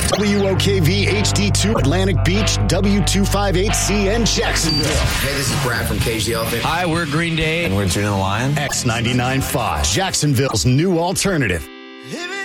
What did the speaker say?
WOKV HD2 Atlantic Beach, W258C in Jacksonville. Hey, this is Brad from Cage the Elephant. Hi, we're Green Day. And we're Juno the Lion. X99.5, Jacksonville's new alternative. Living